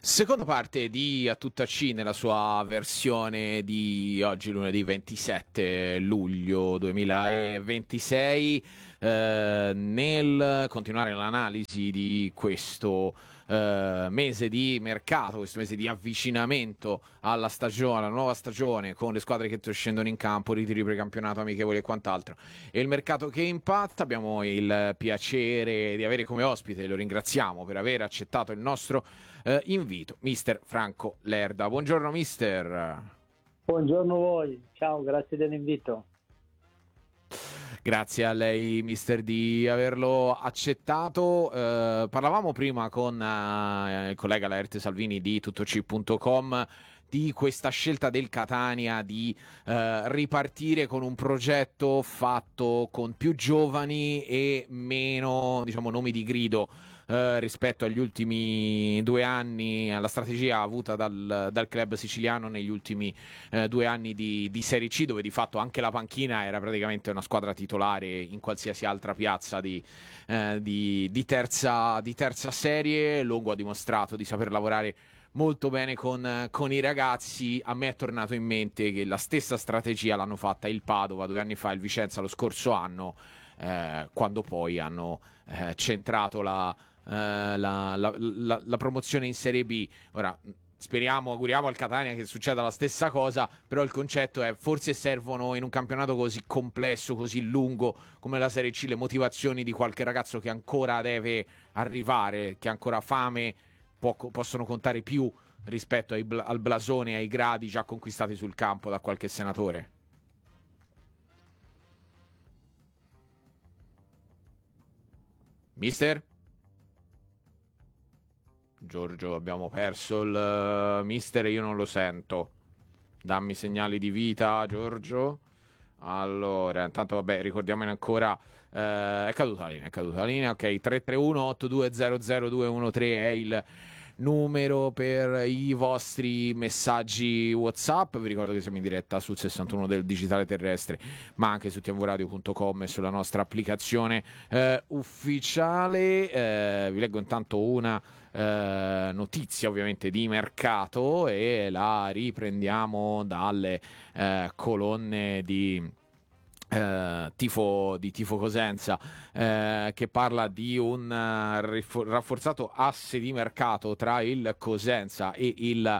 Seconda parte di A Tutta C nella sua versione di oggi, lunedì 27 luglio 2026, nel continuare l'analisi di questo mese di mercato, questo mese di avvicinamento alla stagione, alla nuova stagione, con le squadre che scendono in campo, ritiri precampionato, amichevoli e quant'altro, e il mercato che impatta. Abbiamo il piacere di avere come ospite, lo ringraziamo per aver accettato il nostro invito, mister Franco Lerda. Buongiorno mister. Buongiorno a voi, ciao, grazie dell'invito. Grazie a lei mister di averlo accettato. Parlavamo prima con il collega Laerte Salvini di tuttoc.com di questa scelta del Catania di ripartire con un progetto fatto con più giovani e meno, diciamo, nomi di grido rispetto agli ultimi 2 anni, alla strategia avuta dal club siciliano negli ultimi 2 anni di Serie C, dove di fatto anche la panchina era praticamente una squadra titolare in qualsiasi altra piazza di terza serie. Longo ha dimostrato di saper lavorare molto bene con i ragazzi. A me è tornato in mente che la stessa strategia l'hanno fatta il Padova 2 anni fa, il Vicenza lo scorso anno, quando poi hanno centrato la promozione in Serie B. Ora speriamo, auguriamo al Catania che succeda la stessa cosa, però il concetto è: forse servono in un campionato così complesso, così lungo come la Serie C, le motivazioni di qualche ragazzo che ancora deve arrivare, che ha ancora fame, possono contare più rispetto al blasone e ai gradi già conquistati sul campo da qualche senatore. Mister? Giorgio, abbiamo perso il mister, io non lo sento. Dammi segnali di vita, Giorgio. Allora, intanto vabbè, ricordiamone ancora. È caduta la linea, è caduta la linea. Ok, 331 8200 213 è il numero per i vostri messaggi WhatsApp. Vi ricordo che siamo in diretta sul 61 del digitale terrestre, ma anche su tvradio.com e sulla nostra applicazione ufficiale. Vi leggo intanto una notizia ovviamente di mercato e la riprendiamo dalle colonne di Tifo Cosenza, che parla di un rafforzato asse di mercato tra il Cosenza e il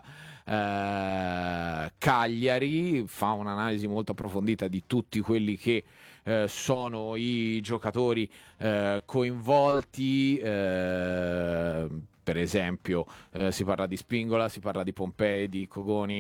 Cagliari. Fa un'analisi molto approfondita di tutti quelli che sono i giocatori coinvolti. Per esempio, si parla di Spingola, si parla di Pompei, di Cogoni,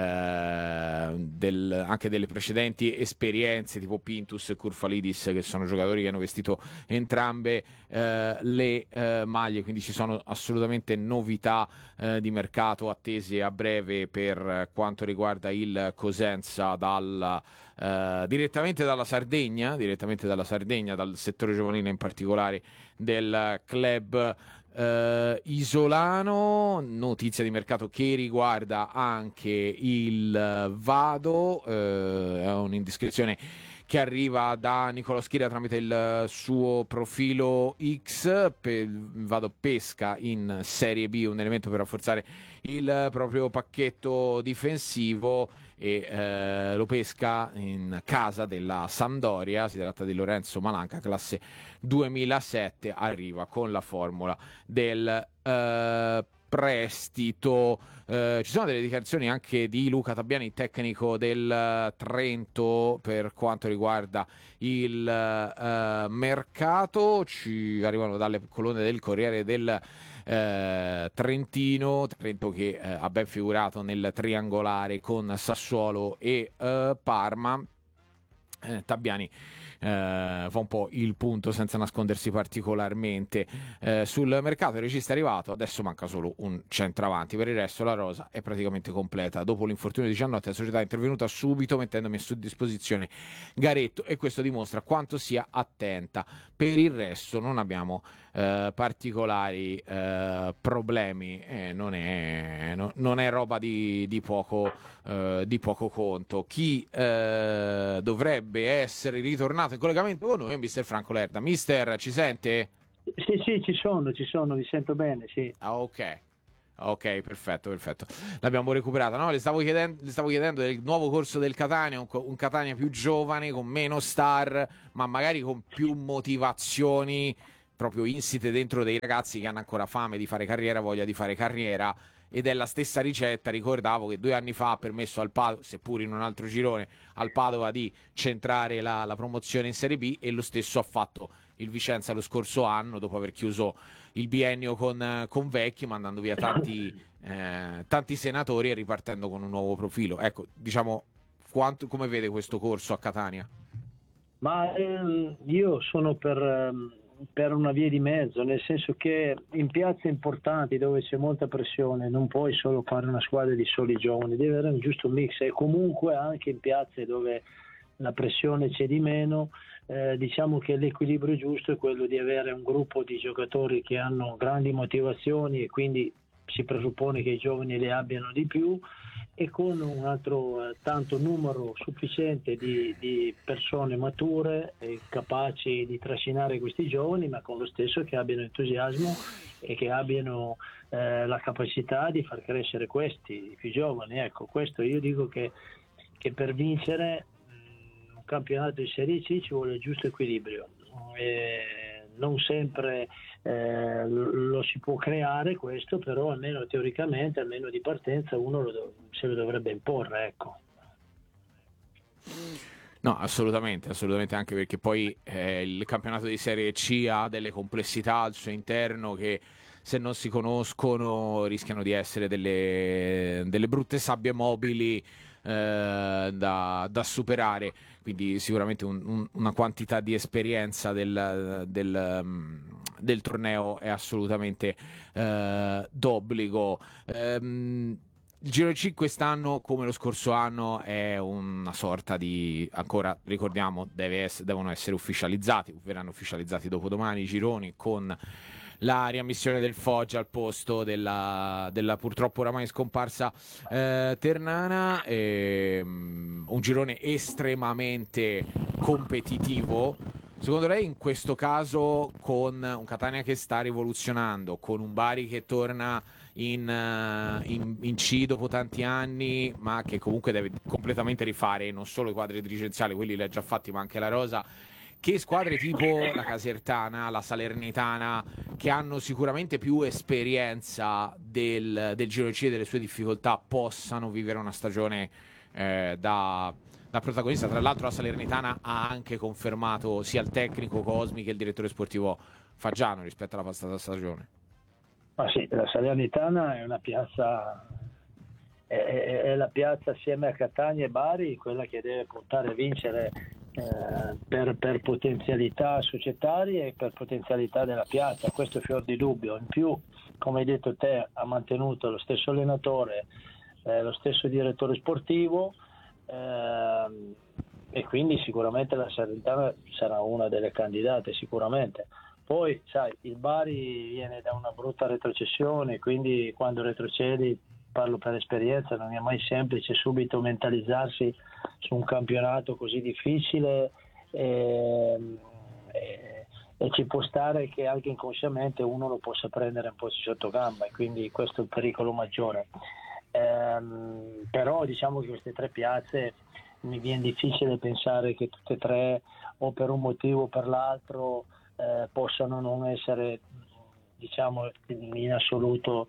anche delle precedenti esperienze tipo Pintus e Kurfalidis, che sono giocatori che hanno vestito entrambe le maglie, quindi ci sono assolutamente novità di mercato attese a breve per quanto riguarda il Cosenza direttamente dalla Sardegna, dal settore giovanile in particolare del club isolano. Notizia di mercato che riguarda anche il Vado, è un'indiscrezione che arriva da Nicolò Schira tramite il suo profilo X. Vado pesca in Serie B un elemento per rafforzare il proprio pacchetto difensivo e lo pesca in casa della Sampdoria. Si tratta di Lorenzo Malanca, classe 2007, arriva con la formula del prestito. Ci sono delle dichiarazioni anche di Luca Tabiani, tecnico del Trento, per quanto riguarda il mercato. Ci arrivano dalle colonne del Corriere del Trento che ha ben figurato nel triangolare con Sassuolo e Parma. Tabiani fa un po' il punto senza nascondersi particolarmente sul mercato. Il regista è arrivato, adesso manca solo un centravanti, per il resto la rosa è praticamente completa. Dopo l'infortunio di Giannotti la società è intervenuta subito mettendomi a disposizione Garetto, e questo dimostra quanto sia attenta. Per il resto non abbiamo particolari problemi, non è roba di poco conto. Chi dovrebbe essere ritornato in collegamento con noi è mister Franco Lerda. Mister, ci sente? Sì, ci sono, vi sento bene, sì. Ah, ok. Ok, perfetto. L'abbiamo recuperata. No, le stavo chiedendo del nuovo corso del Catania, un Catania più giovane, con meno star, ma magari con più motivazioni proprio insite dentro dei ragazzi che hanno ancora fame di fare carriera, voglia di fare carriera. Ed è la stessa ricetta. Ricordavo che 2 anni fa ha permesso al Padova, seppur in un altro girone, al Padova di centrare la promozione in Serie B, e lo stesso ha fatto il Vicenza lo scorso anno, dopo aver chiuso il biennio con Vecchi, mandando via tanti senatori e ripartendo con un nuovo profilo. Ecco, diciamo, come vede questo corso a Catania? Ma io sono per una via di mezzo, nel senso che in piazze importanti dove c'è molta pressione non puoi solo fare una squadra di soli giovani, devi avere un giusto mix, e comunque anche in piazze dove la pressione c'è di meno, diciamo che l'equilibrio giusto è quello di avere un gruppo di giocatori che hanno grandi motivazioni, e quindi si presuppone che i giovani le abbiano di più, e con un altro tanto numero sufficiente di persone mature e capaci di trascinare questi giovani, ma con lo stesso che abbiano entusiasmo e che abbiano la capacità di far crescere questi più giovani. Ecco, questo io dico che per vincere un campionato di Serie C ci vuole il giusto equilibrio. Non sempre lo si può creare questo, però almeno teoricamente, almeno di partenza, uno se lo dovrebbe imporre, ecco. No, assolutamente, anche perché poi il campionato di Serie C ha delle complessità al suo interno che, se non si conoscono, rischiano di essere delle brutte sabbie mobili da superare. Quindi sicuramente una quantità di esperienza del torneo è assolutamente d'obbligo. Il Giro C quest'anno, come lo scorso anno, è una sorta di, ancora ricordiamo, devono essere ufficializzati, verranno ufficializzati dopodomani i gironi, con la riammissione del Foggia al posto della purtroppo oramai scomparsa Ternana. Un girone estremamente competitivo. Secondo lei, in questo caso, con un Catania che sta rivoluzionando, con un Bari che torna in C dopo tanti anni, ma che comunque deve completamente rifare non solo i quadri dirigenziali, quelli li ha già fatti, ma anche la rosa, che squadre tipo la Casertana, la Salernitana, che hanno sicuramente più esperienza del Giro C e delle sue difficoltà, possano vivere una stagione da protagonista? Tra l'altro la Salernitana ha anche confermato sia il tecnico Cosmi che il direttore sportivo Faggiano rispetto alla passata stagione. Ma sì, la Salernitana è una piazza, è la piazza assieme a Catania e Bari, quella che deve portare a vincere per potenzialità societarie e per potenzialità della piazza, questo è fior di dubbio. In più, come hai detto te, ha mantenuto lo stesso allenatore, lo stesso direttore sportivo, e quindi sicuramente la Salernitana sarà una delle candidate, sicuramente. Poi sai, il Bari viene da una brutta retrocessione, quindi quando retrocedi, parlo per esperienza, non è mai semplice subito mentalizzarsi su un campionato così difficile, e ci può stare che anche inconsciamente uno lo possa prendere un po' sotto gamba, e quindi questo è il pericolo maggiore. Però diciamo che queste tre piazze mi viene difficile pensare che tutte e tre, o per un motivo o per l'altro, possano non essere, diciamo, in assoluto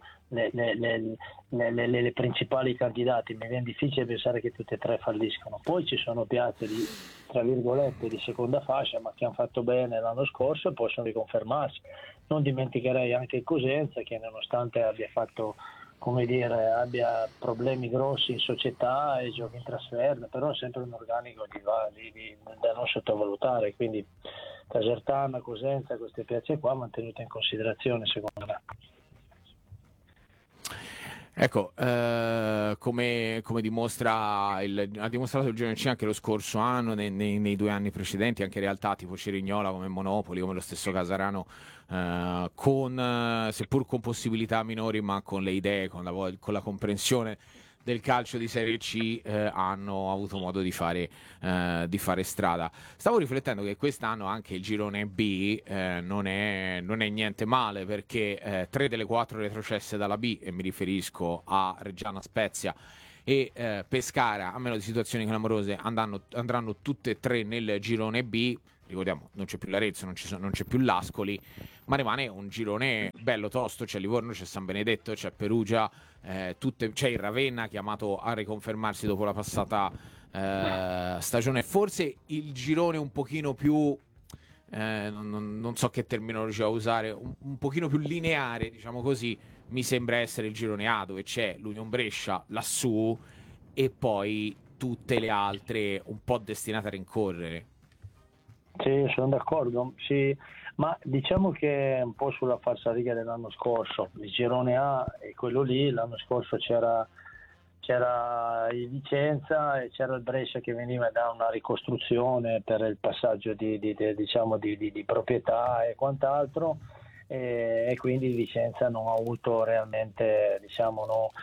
le principali candidati. Mi viene difficile pensare che tutte e tre falliscano. Poi ci sono piazze di, tra virgolette, di seconda fascia, ma che hanno fatto bene l'anno scorso e possono riconfermarsi. Non dimenticherei anche il Cosenza, che nonostante abbia fatto, come dire, abbia problemi grossi in società e giochi in trasferta, però è sempre un organico da non sottovalutare. Quindi Casertana, Cosenza, queste piazze qua mantenute in considerazione, secondo me. Ecco, come ha dimostrato il Genoa anche lo scorso anno, nei 2 anni precedenti, anche realtà tipo Cerignola, come Monopoli, come lo stesso Casarano, seppur con possibilità minori, ma con le idee, con la comprensione del calcio di Serie C hanno avuto modo di fare strada. Stavo riflettendo che quest'anno anche il girone B non è niente male, perché 3 delle 4 retrocesse dalla B, e mi riferisco a Reggiana, Spezia e Pescara, a meno di situazioni clamorose, andranno tutte e 3 nel girone B. Ricordiamo, non c'è più l'Arezzo, non c'è più l'Ascoli, ma rimane un girone bello tosto. C'è Livorno, c'è San Benedetto, c'è Perugia, c'è il Ravenna, chiamato a riconfermarsi dopo la passata stagione. Forse il girone un pochino più non so che terminologia usare, un pochino più lineare, diciamo così, mi sembra essere il girone A, dove c'è l'Union Brescia lassù e poi tutte le altre un po' destinate a rincorrere. Sì, sono d'accordo, sì, ma diciamo che è un po' sulla falsariga dell'anno scorso. Il girone A è quello lì, l'anno scorso c'era il Vicenza e c'era il Brescia che veniva da una ricostruzione per il passaggio di proprietà e quant'altro, e quindi il Vicenza non ha avuto realmente, diciamo, no,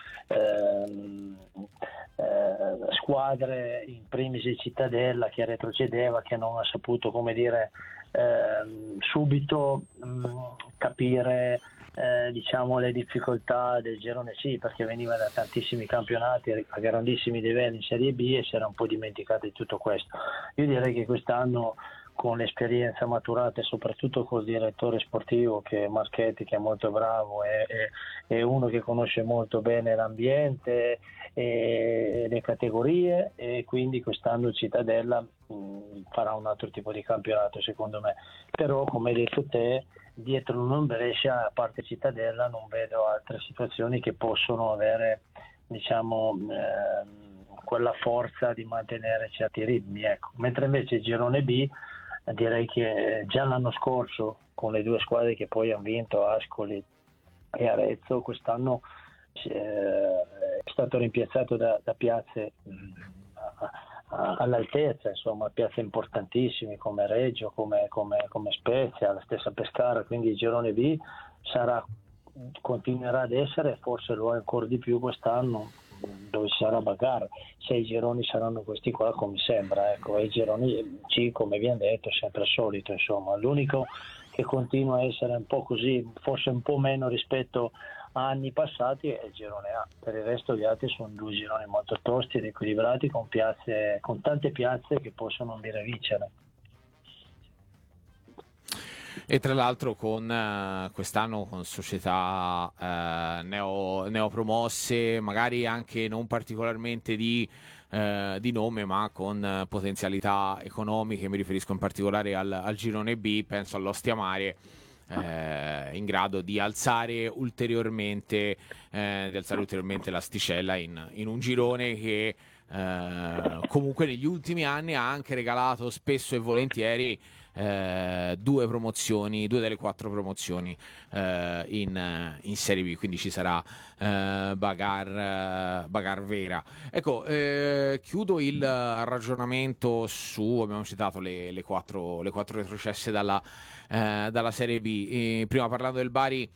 squadre, in primis il Cittadella, che retrocedeva, che non ha saputo, come dire, subito capire diciamo le difficoltà del girone C, perché veniva da tantissimi campionati a grandissimi livelli in Serie B e si era un po' dimenticato di tutto questo. Io direi che quest'anno, con l'esperienza maturata e soprattutto col direttore sportivo che è Marchetti, che è molto bravo, è uno che conosce molto bene l'ambiente e le categorie, e quindi quest'anno il Cittadella farà un altro tipo di campionato secondo me. Però, come hai detto te, dietro l'Union Brescia, a parte Cittadella, non vedo altre situazioni che possono avere, diciamo, quella forza di mantenere certi ritmi, ecco. Mentre invece il girone B, direi che già l'anno scorso, con le due squadre che poi hanno vinto, Ascoli e Arezzo, quest'anno è stato rimpiazzato da piazze all'altezza, insomma, piazze importantissime come Reggio, come Spezia, la stessa Pescara. Quindi il girone B continuerà ad essere, forse lo è ancora di più quest'anno, dove ci sarà bagarre, se i gironi saranno questi qua, come sembra, ecco. E i gironi C, come abbiamo detto, è sempre il solito, insomma. L'unico che continua a essere un po' così, forse un po' meno rispetto a anni passati, è il girone A. Per il resto gli altri sono due gironi molto tosti ed equilibrati, con tante piazze che possono andare a vincere. E tra l'altro con quest'anno con società neopromosse, magari anche non particolarmente di nome, ma con potenzialità economiche. Mi riferisco in particolare al girone B, penso all'Ostia Mare, in grado di alzare ulteriormente l'asticella in un girone che comunque negli ultimi anni ha anche regalato spesso e volentieri due delle 4 promozioni in Serie B, quindi ci sarà bagar vera. Ecco, chiudo il ragionamento abbiamo citato le 4 retrocesse dalla Serie B. Prima, parlando del Bari,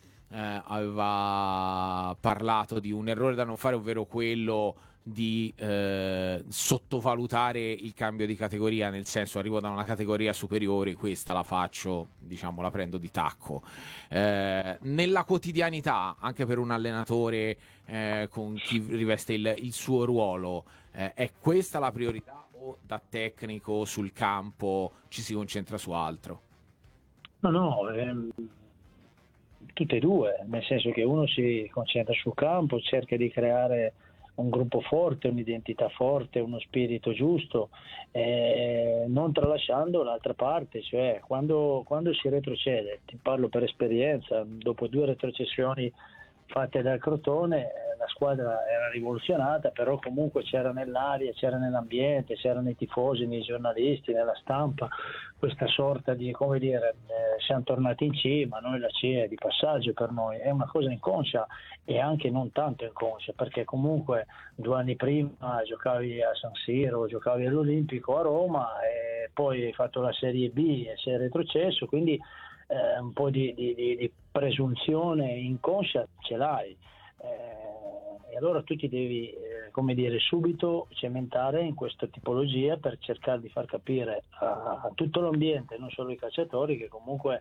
aveva parlato di un errore da non fare, ovvero quello di sottovalutare il cambio di categoria, nel senso, arrivo da una categoria superiore, questa la faccio, diciamo, la prendo di tacco. Nella quotidianità, anche per un allenatore con chi riveste il suo ruolo, è questa la priorità, o da tecnico sul campo ci si concentra su altro? No, tutte e due, nel senso che uno si concentra sul campo, cerca di creare un gruppo forte, un'identità forte, uno spirito giusto, non tralasciando l'altra parte, cioè quando si retrocede, ti parlo per esperienza, dopo 2 retrocessioni fatte dal Crotone, la squadra era rivoluzionata, però comunque c'era nell'aria, c'era nell'ambiente, c'erano nei tifosi, nei giornalisti, nella stampa, questa sorta di, come dire, siamo tornati in C, ma noi la C è di passaggio per noi. È una cosa inconscia e anche non tanto inconscia, perché comunque 2 anni prima giocavi a San Siro, giocavi all'Olimpico a Roma, e poi hai fatto la Serie B e sei retrocesso, quindi un po' di presunzione inconscia ce l'hai, e allora tu ti devi come dire, subito cementare in questa tipologia per cercare di far capire a tutto l'ambiente, non solo ai calciatori, che comunque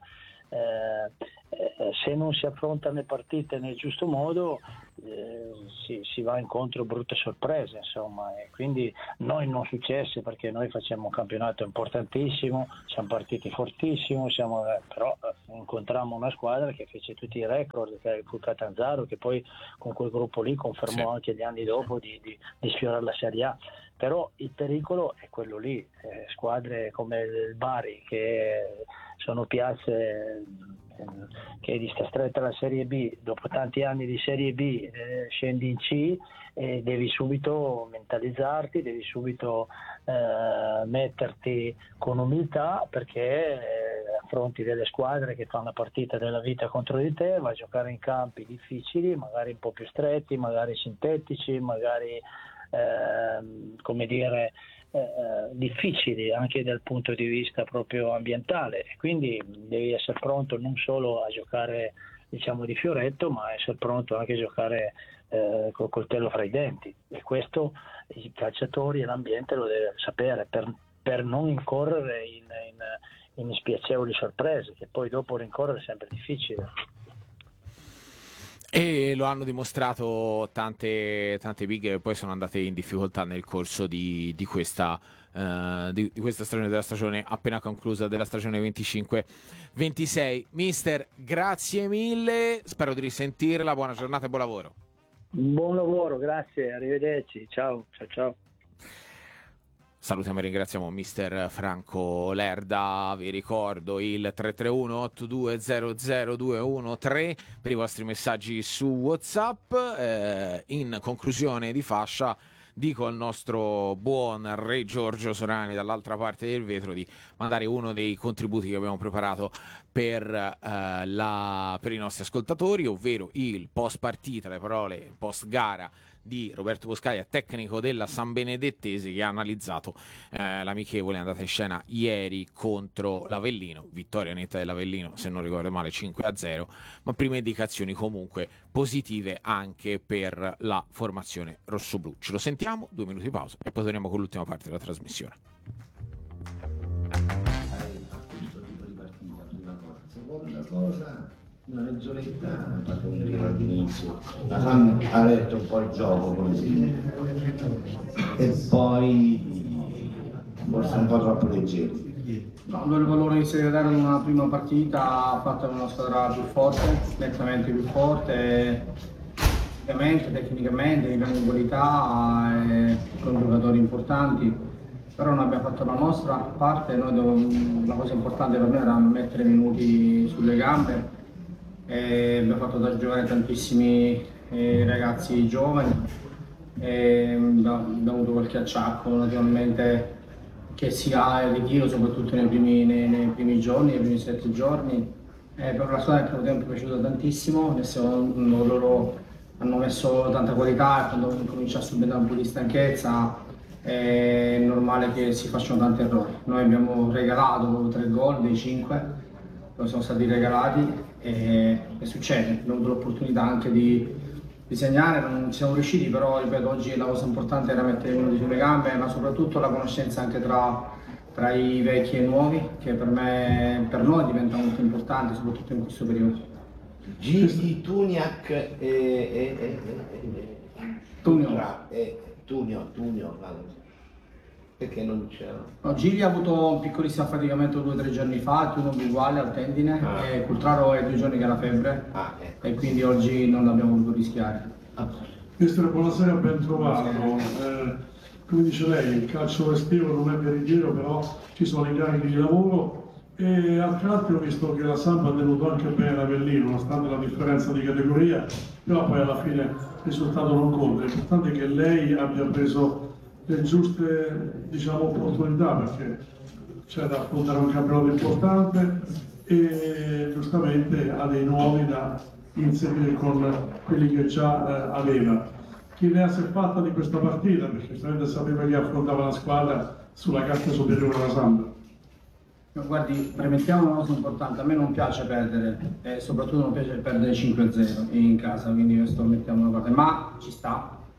se non si affrontano le partite nel giusto modo si va incontro a brutte sorprese, insomma, e quindi noi non successe, perché noi facciamo un campionato importantissimo, siamo partiti fortissimo, però incontrammo una squadra che fece tutti i record, che fu Catanzaro, che poi con quel gruppo lì confermò anche gli anni dopo di sfiorare la Serie A. Però il pericolo è quello lì, squadre come il Bari, che sono piazze che di sta stretta alla Serie B, dopo tanti anni di Serie B scendi in C e devi subito mentalizzarti, devi subito metterti con umiltà, perché affronti delle squadre che fanno la partita della vita contro di te, vai a giocare in campi difficili, magari un po' più stretti, magari sintetici, magari come dire difficili anche dal punto di vista proprio ambientale, quindi devi essere pronto non solo a giocare, diciamo, di fioretto, ma essere pronto anche a giocare col coltello fra i denti, e questo i calciatori e l'ambiente lo deve sapere per non incorrere in spiacevoli sorprese, che poi dopo rincorrere è sempre difficile. E lo hanno dimostrato tante big che poi sono andate in difficoltà nel corso di questa stagione, della stagione appena conclusa, della stagione 25-26. Mister, grazie mille, spero di risentirla, buona giornata e buon lavoro. Buon lavoro, grazie, arrivederci, ciao. Salutiamo e ringraziamo Mister Franco Lerda. Vi ricordo il 331-8200-213 per i vostri messaggi su WhatsApp. In conclusione di fascia dico al nostro buon Re Giorgio Sorani dall'altra parte del vetro di mandare uno dei contributi che abbiamo preparato per i nostri ascoltatori, ovvero il post partita, le parole post gara di Roberto Boscaglia, tecnico della San Benedettese, che ha analizzato l'amichevole andata in scena ieri contro l'Avellino, vittoria netta dell'Avellino se non ricordo male 5-0, ma prime indicazioni comunque positive anche per la formazione rossoblù. Ce lo sentiamo, 2 minuti di pausa e poi torniamo con l'ultima parte della trasmissione. Seconda cosa, una mezz'oretta fatto un giro all'inizio, la Sam ha letto un po' il gioco così e poi forse un po' troppo leggero. No, il valore di segretario in una prima partita ha fatto una squadra più forte, nettamente più forte, ovviamente, tecnicamente, di grande qualità, con giocatori importanti, però non abbiamo fatto la nostra parte. La cosa importante per noi era mettere minuti sulle gambe. Abbiamo fatto giocare tantissimi ragazzi giovani, abbiamo avuto qualche acciacco naturalmente che si ha il ritiro, soprattutto nei primi giorni, nei primi 7 giorni. Per la squadra il primo tempo è piaciuto tantissimo, loro hanno messo tanta qualità, e quando comincia a subire un po' di stanchezza è normale che si facciano tanti errori. Noi abbiamo regalato 3 gol dei 5, sono stati regalati e succede, abbiamo avuto l'opportunità anche di segnare, non siamo riusciti, però ripeto, oggi la cosa importante era mettere i minuti sulle gambe, ma soprattutto la conoscenza anche tra i vecchi e i nuovi, che per noi diventa molto importante, soprattutto in questo periodo. Gigi, Tuniak e Tunio, perché non c'era? No, Gigi ha avuto un piccolissimo affaticamento 2 o 3 giorni fa, Tunio uguale al tendine, e Cultraro è 2 giorni che ha la febbre, ecco. e quindi oggi non l'abbiamo voluto rischiare. Mister, buonasera, ben trovato. Come dice lei, il calcio estivo non è veritiero, però ci sono incarichi di lavoro, e al calcio ho visto che la Samp ha tenuto anche bene l'Avellino, nonostante la differenza di categoria, però poi alla fine il risultato non conta. L'importante è che lei abbia preso le giuste, diciamo, opportunità, perché c'è da affrontare un campionato importante e giustamente ha dei nuovi da inserire con quelli che già aveva. Chi ne ha si è fatta di questa partita? Perché giustamente sapeva che affrontava la squadra sulla carta superiore alla Samp. Guardi, premettiamo una cosa importante: a me non piace perdere, e soprattutto non piace perdere 5-0 in casa, quindi questo mettiamo una parte, ma ci sta.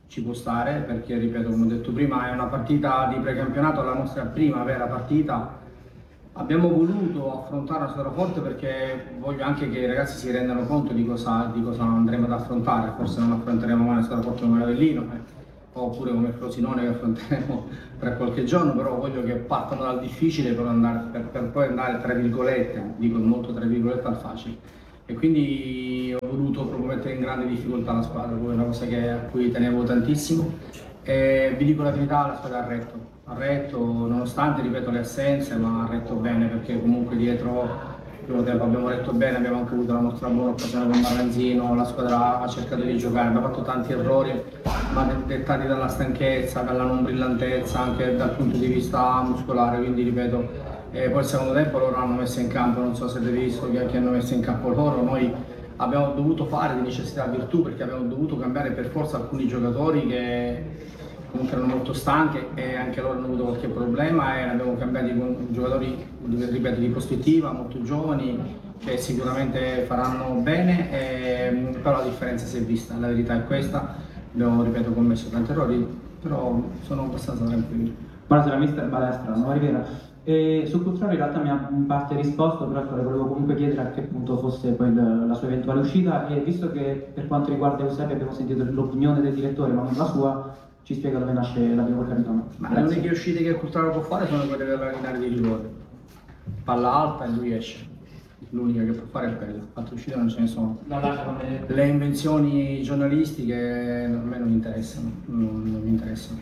ci può stare, perché ripeto, come ho detto prima, è una partita di precampionato, la nostra prima vera partita. Abbiamo voluto affrontare una squadra forte perché voglio anche che i ragazzi si rendano conto di cosa andremo ad affrontare. Forse non affronteremo mai una squadra forte come Avellino, oppure come Frosinone che affronteremo tra qualche giorno, però voglio che partano dal difficile per poi andare, tra virgolette, dico molto tra virgolette, al facile. E quindi ho voluto proprio mettere in grande difficoltà la squadra, poi è una cosa a cui tenevo tantissimo. E vi dico la verità, la squadra ha retto, nonostante, ripeto, le assenze, ma ha retto bene, perché comunque dietro il primo tempo abbiamo retto bene, abbiamo anche avuto la nostra buona occasione con Marranzino, la squadra ha cercato di giocare, abbiamo fatto tanti errori, ma dettati dalla stanchezza, dalla non brillantezza, anche dal punto di vista muscolare, quindi ripeto, poi il secondo tempo loro hanno messo in campo, non so se avete visto che hanno messo in campo loro, noi abbiamo dovuto fare di necessità virtù, perché abbiamo dovuto cambiare per forza alcuni giocatori che comunque erano molto stanchi e anche loro hanno avuto qualche problema, e ne abbiamo cambiati con giocatori, ripeto, di prospettiva, molto giovani, che sicuramente faranno bene, però la differenza si è vista, la verità è questa. Abbiamo, ripeto, commesso tanti errori, però sono abbastanza tranquillo. Buonasera mister Balestra, Nuova Rivera. Su Cultraro in realtà mi ha in parte risposto, però volevo comunque chiedere a che punto fosse poi la sua eventuale uscita, e visto che per quanto riguarda Eusebio abbiamo sentito l'opinione del direttore ma non la sua, ci spiega dove nasce la prima capitano. Ma le uniche uscite che Cultraro può fare sono quelle dell'arenare di rigore. Palla alta e lui esce. L'unica che può fare è quella, altre uscite non ce ne sono. Le invenzioni giornalistiche a me non interessano, non mi interessano.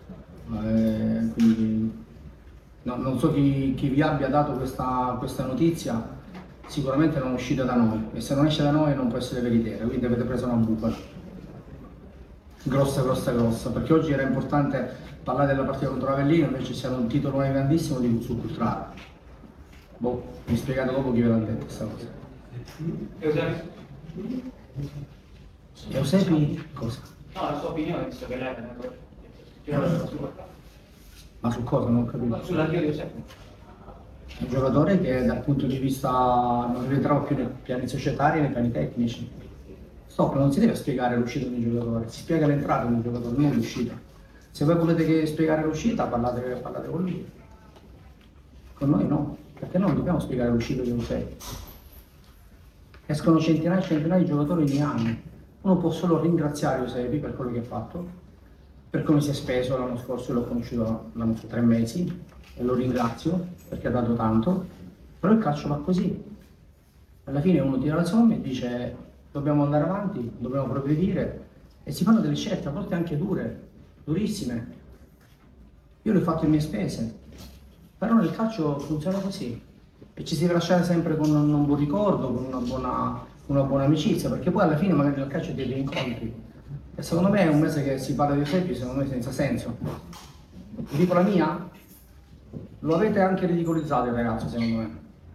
Quindi non so chi vi abbia dato questa notizia, sicuramente non è uscita da noi, e se non esce da noi non può essere veritiera, quindi avete preso una bufala. Grossa, perché oggi era importante parlare della partita contro Avellino, invece c'era un titolo grandissimo su Cultraro. Boh, mi spiegate dopo chi ve l'ha detto questa cosa. Eusebi cosa? No, la sua opinione, visto che lei Ma su cosa? Non ho capito. sull'addio di Eusebio. Un giocatore che dal punto di vista non rientrava più nei piani societari e nei piani tecnici. Stop, non si deve spiegare l'uscita di un giocatore, si spiega l'entrata di un giocatore, non l'uscita. Se voi volete spiegare l'uscita, parlate con lui. Con noi no, perché noi non dobbiamo spiegare l'uscita di un sei. Escono centinaia e centinaia di giocatori ogni anno. Uno può solo ringraziare Eusebi per quello che ha fatto, per come si è speso. L'anno scorso l'ho conosciuto l'anno 3 mesi e lo ringrazio perché ha dato tanto, però il calcio va così. Alla fine uno tira la somma e dice dobbiamo andare avanti, dobbiamo progredire, e si fanno delle scelte, a volte anche dure, durissime. Io le ho fatte a mie spese, però nel calcio funziona così e ci si deve lasciare sempre con un buon ricordo, con una buona amicizia, perché poi alla fine magari nel calcio ti incontri. E secondo me è un mese che si parla di esempi, secondo me senza senso. Vi dico la mia? Lo avete anche ridicolizzato il ragazzo, secondo me.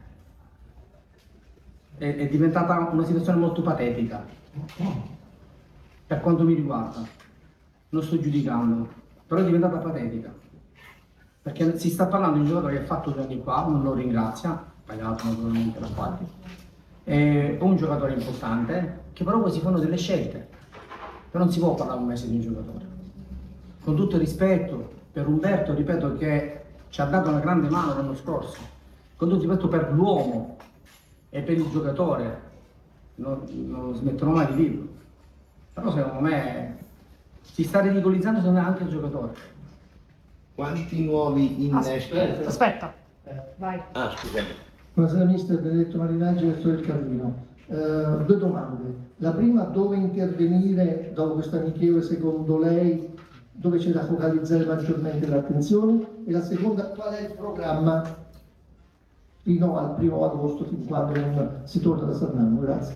È diventata una situazione molto patetica per quanto mi riguarda. Non sto giudicando, però è diventata patetica, perché si sta parlando di un giocatore che ha fatto 2 anni qua, non lo ringrazia, pagato naturalmente da parte, è un giocatore importante, che però poi si fanno delle scelte, però non si può parlare un mese di un giocatore. Con tutto il rispetto per Umberto, ripeto, che ci ha dato una grande mano l'anno scorso, con tutto il rispetto per l'uomo e per il giocatore, non smetterò mai di dirlo, però secondo me si sta ridicolizzando secondo me anche il giocatore. Quanti nuovi innesti? Aspetta, vai. Ah, scusate. Buonasera mister Benedetto Marinaggi, gestore del Carlino. 2 domande. La prima, dove intervenire dopo questo amichevole secondo lei, dove c'è da focalizzare maggiormente l'attenzione? E la seconda, qual è il programma fino al 1° agosto, fin quando non si torna da Sarnano? Grazie.